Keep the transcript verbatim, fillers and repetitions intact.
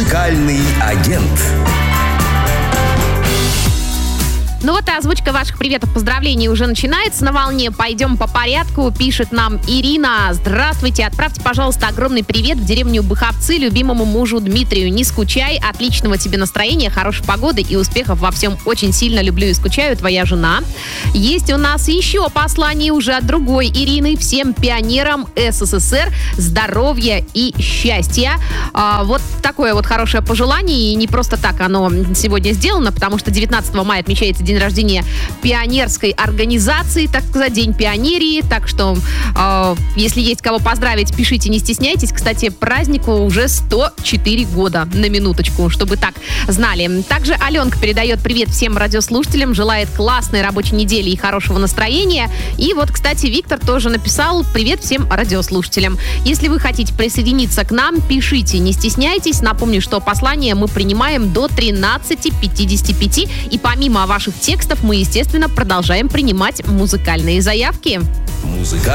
Музыкальный агент. Ну вот и озвучка ваших приветов, поздравлений уже начинается на волне. Пойдем по порядку. Пишет нам Ирина. Здравствуйте. Отправьте, пожалуйста, огромный привет в деревню Быховцы любимому мужу Дмитрию. Не скучай. Отличного тебе настроения, хорошей погоды и успехов во всем. Очень сильно люблю и скучаю. Твоя жена. Есть у нас еще послание уже от другой Ирины. Всем пионерам СССР здоровья и счастья. А, вот такое вот хорошее пожелание. И не просто так оно сегодня сделано, потому что девятнадцатого мая отмечается день рождения пионерской организации, так сказать, День пионерии. Так что, э, если есть кого поздравить, пишите, не стесняйтесь. Кстати, празднику уже сто четыре года, на минуточку, чтобы так знали. Также Аленка передает привет всем радиослушателям, желает классной рабочей недели и хорошего настроения. И вот, кстати, Виктор тоже написал привет всем радиослушателям. Если вы хотите присоединиться к нам, пишите, не стесняйтесь. Напомню, что послание мы принимаем до тринадцати пятидесяти пяти. И помимо ваших текстов мы, естественно, продолжаем принимать музыкальные заявки. Музыка.